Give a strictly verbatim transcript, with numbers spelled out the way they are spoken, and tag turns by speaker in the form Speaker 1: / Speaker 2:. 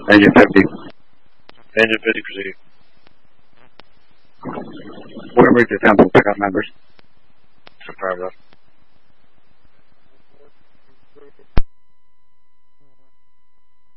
Speaker 1: Engine fifty.
Speaker 2: Engine fifty, proceed.
Speaker 1: Whatever the temple pickup members.
Speaker 2: Confirmed,